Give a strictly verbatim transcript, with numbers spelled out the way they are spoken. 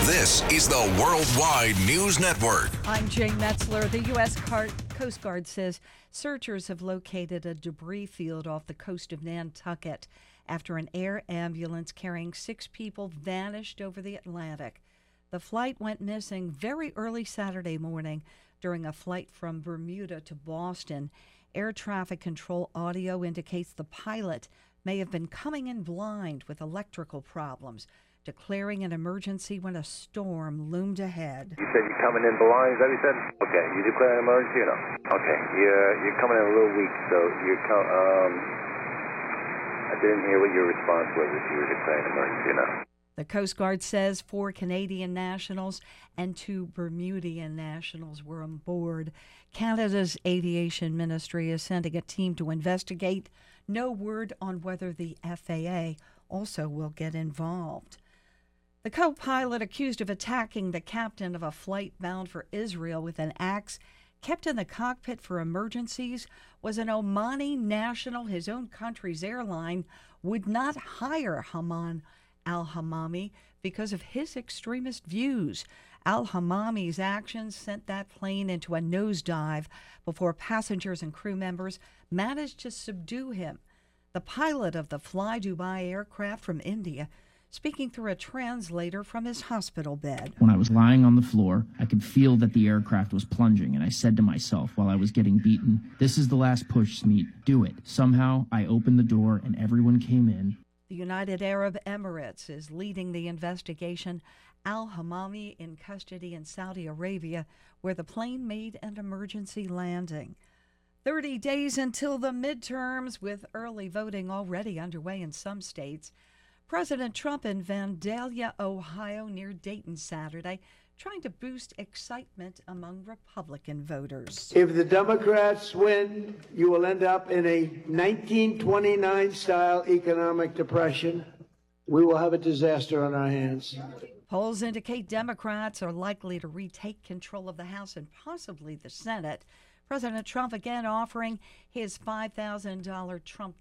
This is the Worldwide News Network. I'm Jane Metzler. The U S. Coast Guard says searchers have located a debris field off the coast of Nantucket after an air ambulance carrying six people vanished over the Atlantic. The flight went missing very early Saturday morning during a flight from Bermuda to Boston. Air traffic control audio indicates the pilot may have been coming in blind with electrical problems, declaring an emergency when a storm loomed ahead. You said you're coming in blind, is that what you said? Okay, you declare an emergency or no? Okay, you're, you're coming in a little weak, so you're co- um, I didn't hear what your response was, if you were declaring an emergency or not. The Coast Guard says four Canadian nationals and two Bermudian nationals were on board. Canada's aviation ministry is sending a team to investigate. No word on whether the F A A also will get involved. The co-pilot accused of attacking the captain of a flight bound for Israel with an axe kept in the cockpit for emergencies was an Omani national. His own country's airline would not hire Haman al-Hamami because of his extremist views. Al-Hamami's actions sent that plane into a nosedive before passengers and crew members managed to subdue him. The pilot of the Fly Dubai aircraft from India speaking through a translator from his hospital bed. When I was lying on the floor, I could feel that the aircraft was plunging, and I said to myself while I was getting beaten, "This is the last push, Smeet. Do it." Somehow, I opened the door, and everyone came in. The United Arab Emirates is leading the investigation. Al-Hamami in custody in Saudi Arabia, where the plane made an emergency landing. thirty days until the midterms, with early voting already underway in some states. President Trump in Vandalia, Ohio, near Dayton Saturday, trying to boost excitement among Republican voters. If the Democrats win, you will end up in a nineteen twenty-nine style economic depression. We will have a disaster on our hands. Polls indicate Democrats are likely to retake control of the House and possibly the Senate. President Trump again offering his five thousand dollars Trump